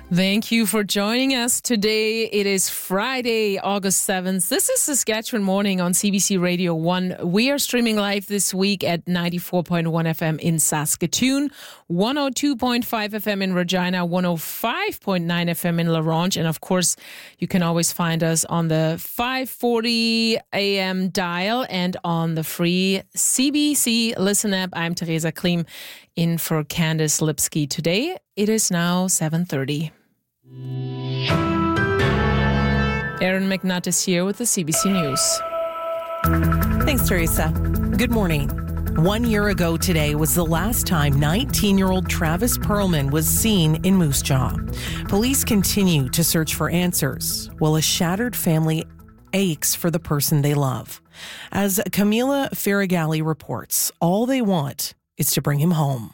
Thank you for joining us today. It is Friday, August 7th. This is Saskatchewan Morning on CBC Radio 1. We are streaming live this week at 94.1 FM in Saskatoon, 102.5 FM in Regina, 105.9 FM in La Ronge. And of course, you can always find us on the 540 AM dial and on the free CBC Listen app. I'm Teresa Klim in for Candice Lipsky. Today, it is now 7:30. Erin McNutt is here with the CBC News. Thanks, Teresa. Good morning. 1 year ago today was the last time 19-year-old Travis Perlman was seen in Moose Jaw. Police continue to search for answers, while a shattered family aches for the person they love. As Camila Faragalli reports, all they want is to bring him home.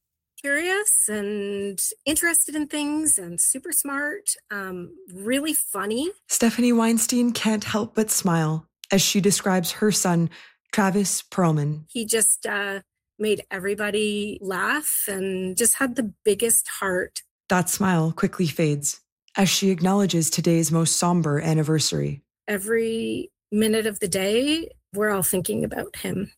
Curious and interested in things and super smart, really funny. Stephanie Weinstein can't help but smile as she describes her son, Travis Perlman. He just made everybody laugh and just had the biggest heart. That smile quickly fades as she acknowledges today's most somber anniversary. Every minute of the day, we're all thinking about him.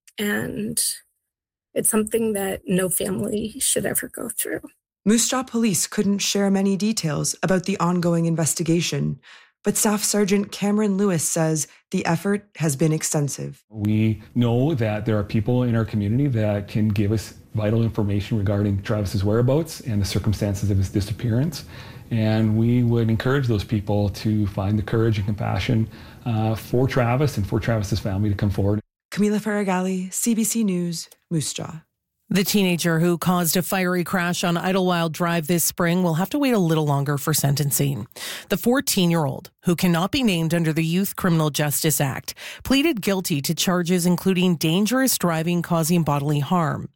And it's something that no family should ever go through. Moose Jaw police couldn't share many details about the ongoing investigation, but Staff Sergeant Cameron Lewis says the effort has been extensive. We know that there are people in our community that can give us vital information regarding Travis's whereabouts and the circumstances of his disappearance. And we would encourage those people to find the courage and compassion for Travis and for Travis's family to come forward. Camila Faragalli, CBC News, Moose Jaw. The teenager who caused a fiery crash on Idlewild Drive this spring will have to wait a little longer for sentencing. The 14-year-old, who cannot be named under the Youth Criminal Justice Act, pleaded guilty to charges including dangerous driving causing bodily harm.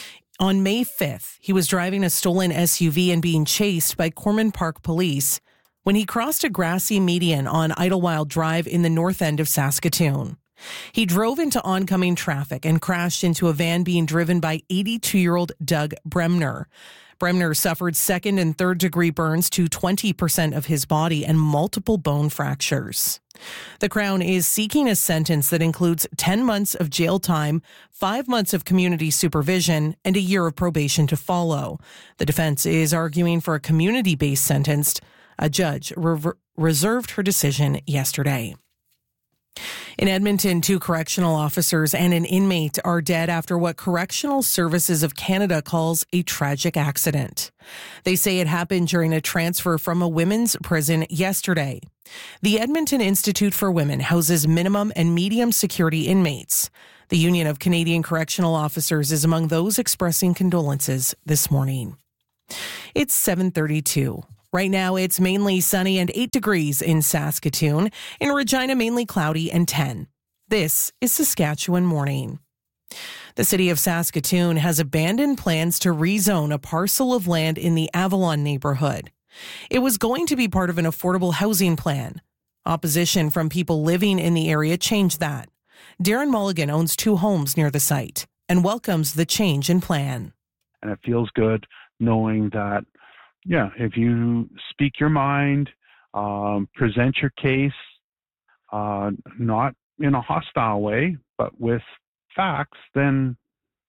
On May 5th, he was driving a stolen SUV and being chased by Corman Park police when he crossed a grassy median on Idlewild Drive in the north end of Saskatoon. He drove into oncoming traffic and crashed into a van being driven by 82-year-old Doug Bremner. Bremner suffered second and third degree burns to 20% of his body and multiple bone fractures. The Crown is seeking a sentence that includes 10 months of jail time, 5 months of community supervision, and a year of probation to follow. The defense is arguing for a community-based sentence. A judge reserved her decision yesterday. In Edmonton, 2 correctional officers and an inmate are dead after what Correctional Services of Canada calls a tragic accident. They say it happened during a transfer from a women's prison yesterday. The Edmonton Institute for Women houses minimum and medium security inmates. The Union of Canadian Correctional Officers is among those expressing condolences this morning. It's 7:32. Right now, it's mainly sunny and 8 degrees in Saskatoon. In Regina, mainly cloudy and 10. This is Saskatchewan Morning. The city of Saskatoon has abandoned plans to rezone a parcel of land in the Avalon neighborhood. It was going to be part of an affordable housing plan. Opposition from people living in the area changed that. Darren Mulligan owns 2 homes near the site and welcomes the change in plan. And it feels good knowing that if you speak your mind, present your case, not in a hostile way, but with facts, then,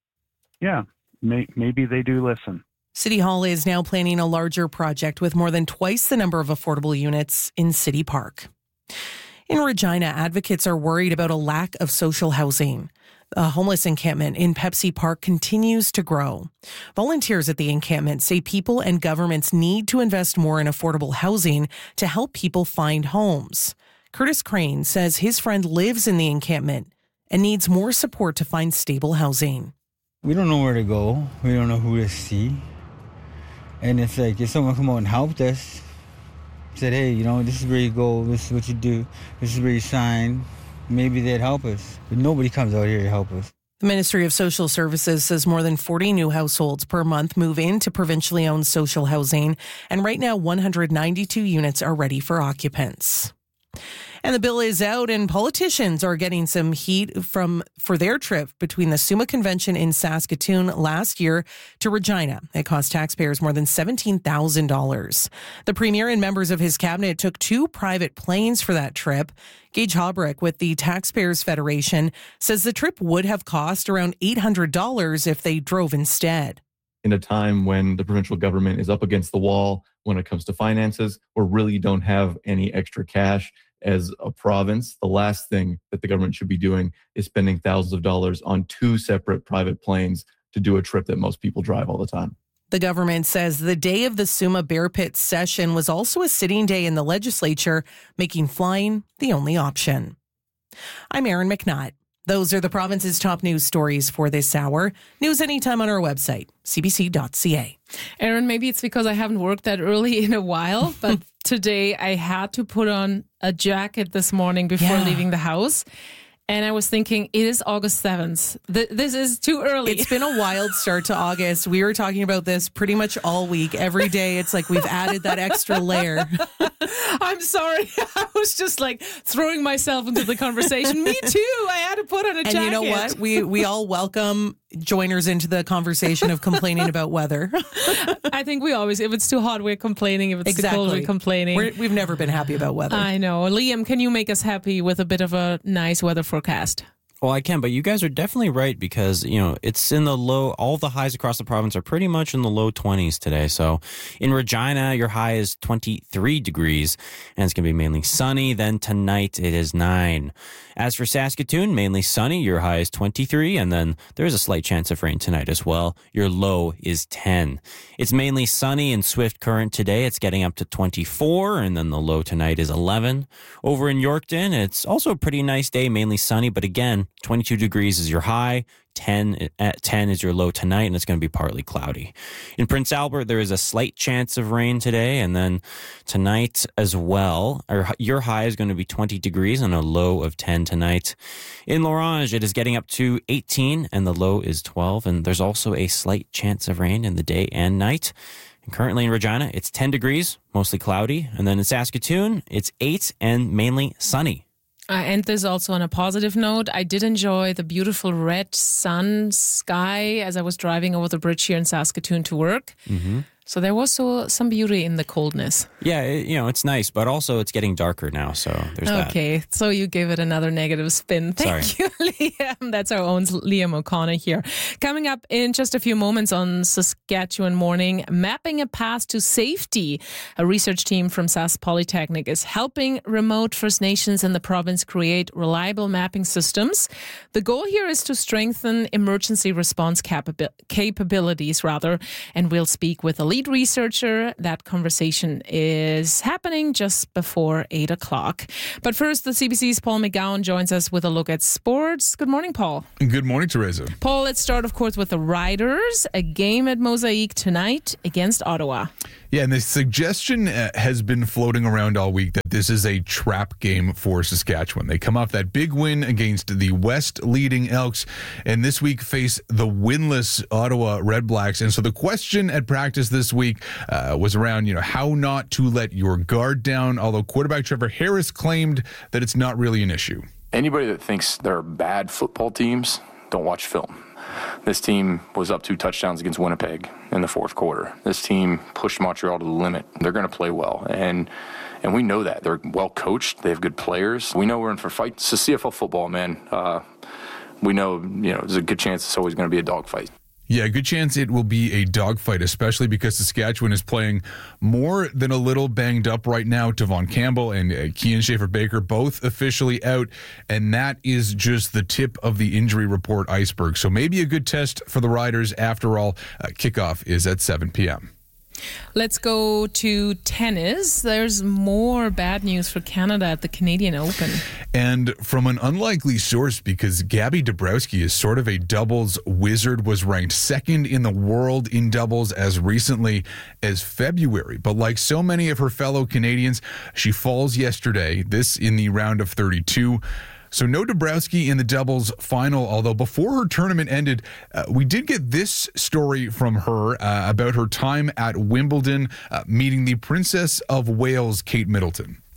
maybe they do listen. City Hall is now planning a larger project with more than twice the number of affordable units in City Park. In Regina, advocates are worried about a lack of social housing. A homeless encampment in Pepsi Park continues to grow. Volunteers at the encampment say people and governments need to invest more in affordable housing to help people find homes. Curtis Crane says his friend lives in the encampment and needs more support to find stable housing. We don't know where to go. We don't know who to see. And it's like if someone come out and helped us, said, hey, this is where you go, this is what you do, this is where you sign, maybe they'd help us. But nobody comes out here to help us. The Ministry of Social Services says more than 40 new households per month move into provincially owned social housing, and right now 192 units are ready for occupants. And the bill is out, and politicians are getting some heat for their trip between the SUMA convention in Saskatoon last year to Regina. It cost taxpayers more than $17,000. The premier and members of his cabinet took 2 private planes for that trip. Gage Haubrich with the Taxpayers Federation says the trip would have cost around $800 if they drove instead. In a time when the provincial government is up against the wall when it comes to finances, or really don't have any extra cash as a province, the last thing that the government should be doing is spending thousands of dollars on 2 separate private planes to do a trip that most people drive all the time. The government says the day of the SUMA Bear Pit session was also a sitting day in the legislature, making flying the only option. I'm Erin McNutt. Those are the province's top news stories for this hour. News anytime on our website, cbc.ca. Erin, maybe it's because I haven't worked that early in a while, but today I had to put on a jacket this morning before leaving the house. And I was thinking, it is August 7th. This is too early. It's been a wild start to August. We were talking about this pretty much all week. Every day, it's like we've added that extra layer. I'm sorry. I was just like throwing myself into the conversation. Me too. I had to put on a jacket. And you know what? We all welcome joiners into the conversation of complaining about weather. I think we always, if it's too hot, we're complaining. If it's too cold, we're complaining. We've never been happy about weather. I know. Liam, can you make us happy with a bit of a nice weather forecast? Well, I can, but you guys are definitely right because, it's in the low, all the highs across the province are pretty much in the low 20s today. So in Regina, your high is 23 degrees and it's going to be mainly sunny. Then tonight it is 9. As for Saskatoon, mainly sunny. Your high is 23, and then there's a slight chance of rain tonight as well. Your low is 10. It's mainly sunny in Swift Current today. It's getting up to 24, and then the low tonight is 11. Over in Yorkton, it's also a pretty nice day, mainly sunny, but again, 22 degrees is your high. 10 is your low tonight, and it's going to be partly cloudy. In Prince Albert, there is a slight chance of rain today, and then tonight as well. Your high is going to be 20 degrees and a low of 10 tonight. In L'Orange, it is getting up to 18, and the low is 12, and there's also a slight chance of rain in the day and night. And currently in Regina, it's 10 degrees, mostly cloudy, and then in Saskatoon, it's 8 and mainly sunny. I end this also on a positive note. I did enjoy the beautiful red sun sky as I was driving over the bridge here in Saskatoon to work. Mm-hmm. So there was some beauty in the coldness. Yeah, it's nice, but also it's getting darker now, so there's that. Okay, so you give it another negative spin. Thank you, Liam. That's our own Liam O'Connor here. Coming up in just a few moments on Saskatchewan Morning, mapping a path to safety. A research team from Sask Polytechnic is helping remote First Nations in the province create reliable mapping systems. The goal here is to strengthen emergency response capabilities, and we'll speak with a lead researcher. That conversation is happening just before 8 o'clock. But first, the CBC's Paul McGowan joins us with a look at sports. Good morning, Paul. Good morning, Teresa. Paul, let's start, of course, with the Riders. A game at Mosaic tonight against Ottawa. Yeah, and the suggestion has been floating around all week that this is a trap game for Saskatchewan. They come off that big win against the West leading Elks, and this week face the winless Ottawa Red Blacks. And so the question at practice this week was around, how not to let your guard down, although quarterback Trevor Harris claimed that it's not really an issue. Anybody that thinks there are bad football teams, don't watch film. This team was up 2 touchdowns against Winnipeg in the fourth quarter. This team pushed Montreal to the limit. They're going to play well, and we know that. They're well coached. They have good players. We know we're in for a fight. It's a CFL football, man. We know, there's a good chance it's always going to be a dogfight. Yeah, good chance it will be a dogfight, especially because Saskatchewan is playing more than a little banged up right now. Devon Campbell and Kian Schaefer-Baker both officially out, and that is just the tip of the injury report iceberg. So maybe a good test for the Riders after all. Kickoff is at 7 p.m. Let's go to tennis. There's more bad news for Canada at the Canadian Open. And from an unlikely source, because Gabby Dabrowski is sort of a doubles wizard, was ranked second in the world in doubles as recently as February. But like so many of her fellow Canadians, she falls yesterday, this in the round of 32. So no Dabrowski in the doubles final, although before her tournament ended, we did get this story from her about her time at Wimbledon, meeting the Princess of Wales, Kate Middleton.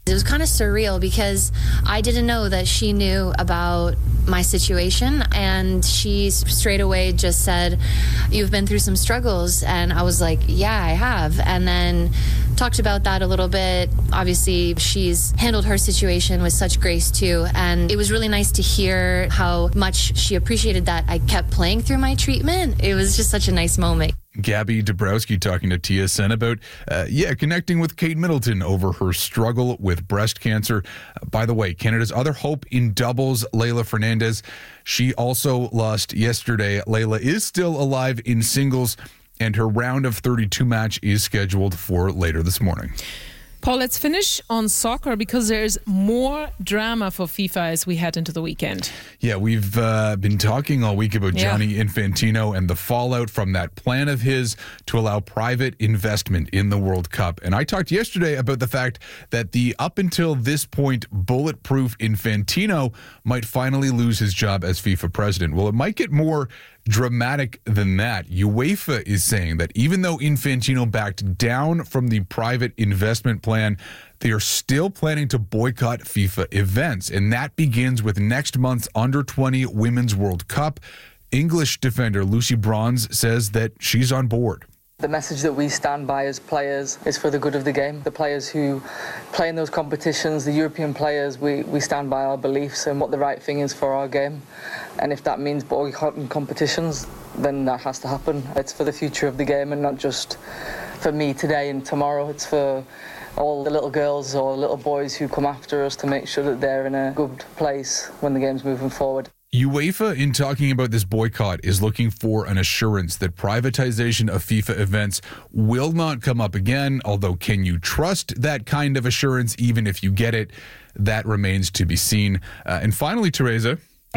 It was kind of surreal because I didn't know that she knew about my situation, and she straight away just said, "You've been through some struggles," and I was like, "Yeah, I have," and then talked about that a little bit. Obviously, she's handled her situation with such grace too, and it was really nice to hear how much she appreciated that I kept playing through my treatment. It was just such a nice moment. Gabby Dabrowski talking to TSN about, connecting with Kate Middleton over her struggle with breast cancer. By the way, Canada's other hope in doubles, Leylah Fernandez, she also lost yesterday. Leylah is still alive in singles, and her round of 32 match is scheduled for later this morning. Paul, let's finish on soccer because there's more drama for FIFA as we head into the weekend. Yeah, we've been talking all week about Gianni Infantino and the fallout from that plan of his to allow private investment in the World Cup. And I talked yesterday about the fact that the up until this point bulletproof Infantino might finally lose his job as FIFA president. Well, it might get more dramatic than that. UEFA is saying that even though Infantino backed down from the private investment plan, they are still planning to boycott FIFA events. And that begins with next month's Under-20 Women's World Cup. English defender Lucy Bronze says that she's on board. The message that we stand by as players is for the good of the game. The players who play in those competitions, the European players, we stand by our beliefs and what the right thing is for our game. And if that means boycotting competitions, then that has to happen. It's for the future of the game and not just for me today and tomorrow. It's for all the little girls or little boys who come after us to make sure that they're in a good place when the game's moving forward. UEFA, in talking about this boycott, is looking for an assurance that privatization of FIFA events will not come up again. Although, can you trust that kind of assurance even if you get it? That remains to be seen. And finally, Teresa,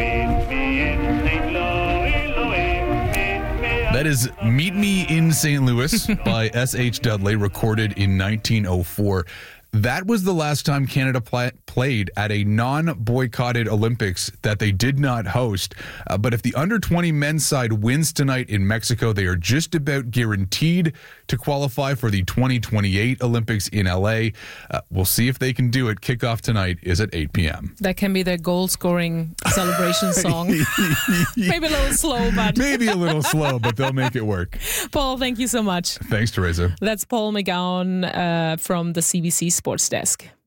that is Meet Me in St. Louis by S.H. Dudley, recorded in 1904. That was the last time Canada played at a non-boycotted Olympics that they did not host. But if the under-20 men's side wins tonight in Mexico, they are just about guaranteed to qualify for the 2028 Olympics in LA. We'll see if they can do it. Kickoff tonight is at 8 p.m. That can be their goal-scoring celebration song. Maybe a little slow, but... Maybe a little slow, but they'll make it work. Paul, thank you so much. Thanks, Teresa. That's Paul McGowan from the CBC Sports Desk.